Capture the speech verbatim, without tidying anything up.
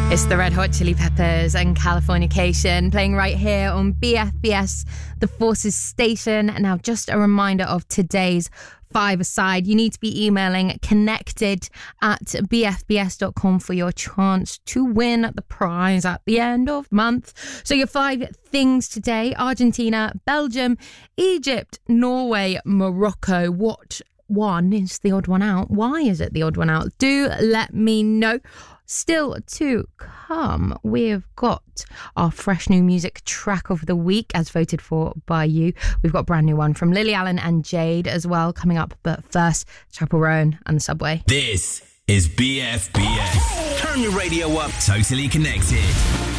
It's the Red Hot Chili Peppers and Californication playing right here on B F B S, the Forces station. Now, just a reminder of today's five-a-side. You need to be emailing connected at b f b s dot com for your chance to win the prize at the end of the month. So your five things today: Argentina, Belgium, Egypt, Norway, Morocco. What one is the odd one out? Why is it the odd one out? Do let me know. Still to come, we've got our fresh new music track of the week as voted for by you. We've got a brand new one from Lily Allen and Jade as well coming up. But first, Chappell Roan and the Subway. This is B F B S. Turn your radio up. Totally connected.